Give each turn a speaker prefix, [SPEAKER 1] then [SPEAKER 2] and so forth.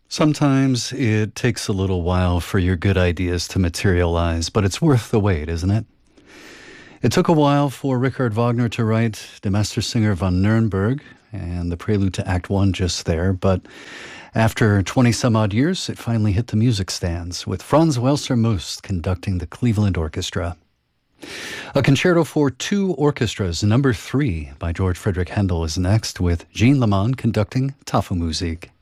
[SPEAKER 1] Sometimes it takes a little while for your good ideas to materialize, but it's worth the wait, isn't it? It took a while for Richard Wagner to write Der Meistersinger von Nuremberg and the prelude to Act One just there, but after 20 some odd years, it finally hit the music stands with Franz Welser Most conducting the Cleveland Orchestra. A concerto for two orchestras, number 3 by George Friedrich Handel is next, with Jean Lamond conducting Tafelmusik.